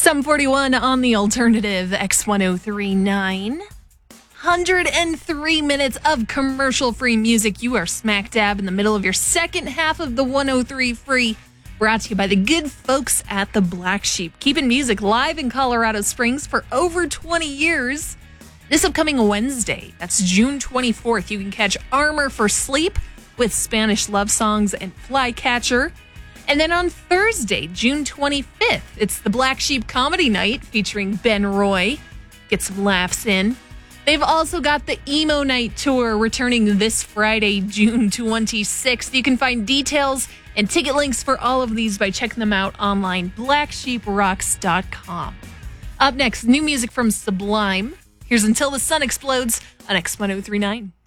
741 on the alternative X1039. 103 minutes of commercial-free music. You are smack dab in the middle of your second half of the 103 Free. Brought to you by the good folks at the Black Sheep. Keeping music live in Colorado Springs for over 20 years. This upcoming Wednesday, that's June 24th, you can catch Armor for Sleep with Spanish love songs and Flycatcher. And then on Thursday, June 25th, it's the Black Sheep Comedy Night featuring Ben Roy. Get some laughs in. They've also got the Emo Night Tour returning this Friday, June 26th. You can find details and ticket links for all of these by checking them out online, blacksheeprocks.com. Up next, new music from Sublime. Here's Until the Sun Explodes on X1039.